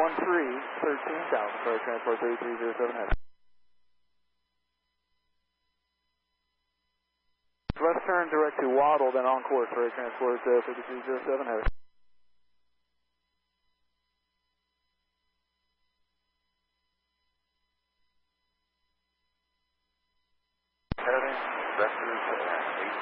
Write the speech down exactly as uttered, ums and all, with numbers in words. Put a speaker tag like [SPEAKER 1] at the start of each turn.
[SPEAKER 1] one three, thirteen thousand, sorry, transport thirty-three oh seven heavy. Left turn direct to Waddle, then on course, sorry, transport uh, fifty-three oh seven heavy.
[SPEAKER 2] Heading, vectors,